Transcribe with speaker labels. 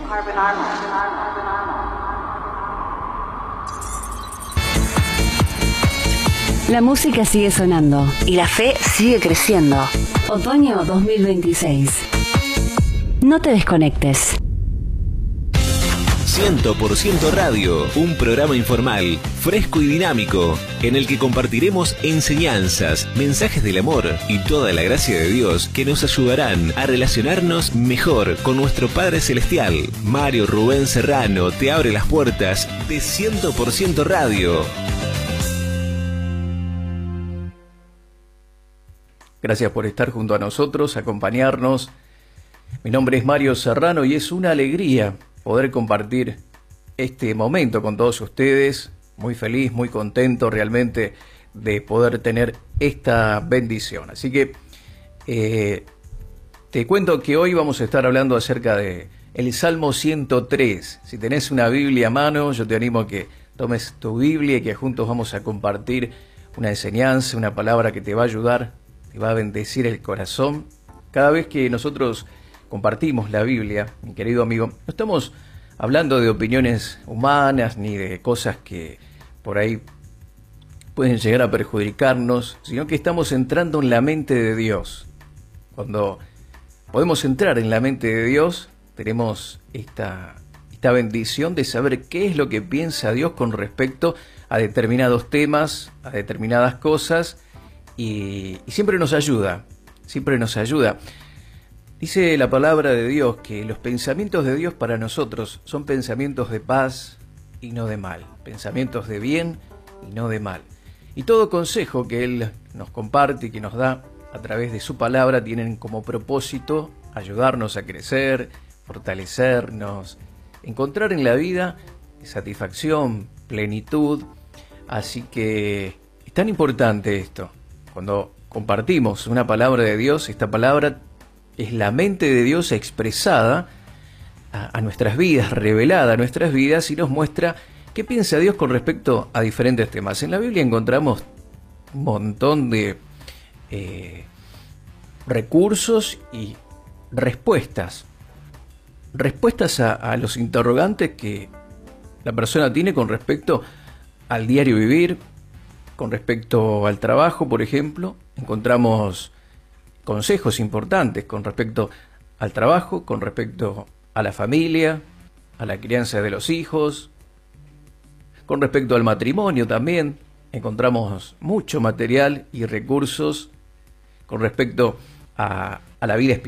Speaker 1: La música sigue sonando y la fe sigue creciendo. Otoño 2026. No te desconectes.
Speaker 2: 100% Radio, un programa informal, fresco y dinámico, en el que compartiremos enseñanzas, mensajes del amor y toda la gracia de Dios que nos ayudarán a relacionarnos mejor con nuestro Padre Celestial. Mario Rubén Serrano te abre las puertas de 100% Radio.
Speaker 3: Gracias por estar junto a nosotros, acompañarnos. Mi nombre es Mario Serrano y es una alegría poder compartir este momento con todos ustedes. Muy feliz, muy contento realmente de poder tener esta bendición. Así que te cuento que hoy vamos a estar hablando acerca de el Salmo 103. Si tenés una Biblia a mano, yo te animo a que tomes tu Biblia y que juntos vamos a compartir una enseñanza, una palabra que te va a ayudar, te va a bendecir el corazón. Cada vez que nosotros compartimos la Biblia, mi querido amigo, no estamos hablando de opiniones humanas ni de cosas que por ahí pueden llegar a perjudicarnos, sino que estamos entrando en la mente de Dios. Cuando podemos entrar en la mente de Dios, tenemos esta bendición de saber qué es lo que piensa Dios con respecto a determinados temas, a determinadas cosas, y siempre nos ayuda, siempre nos ayuda. Dice la palabra de Dios que los pensamientos de Dios para nosotros son pensamientos de paz y no de mal, pensamientos de bien y no de mal. Y todo consejo que Él nos comparte y que nos da a través de su palabra tienen como propósito ayudarnos a crecer, fortalecernos, encontrar en la vida satisfacción, plenitud. Así que es tan importante esto. Cuando compartimos una palabra de Dios, esta palabra es la mente de Dios expresada a nuestras vidas, revelada a nuestras vidas, y nos muestra qué piensa Dios con respecto a diferentes temas. En la Biblia encontramos un montón de recursos y respuestas a los interrogantes que la persona tiene con respecto al diario vivir, con respecto al trabajo, por ejemplo. Encontramos consejos importantes con respecto al trabajo, con respecto a la familia, a la crianza de los hijos, con respecto al matrimonio también. Encontramos mucho material y recursos con respecto a la vida espiritual.